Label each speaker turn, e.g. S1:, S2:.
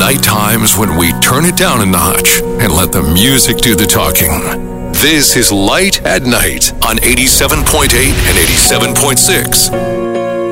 S1: night times when we turn it down a notch and let the music do the talking. This is Light at Night on 87.8 and 87.6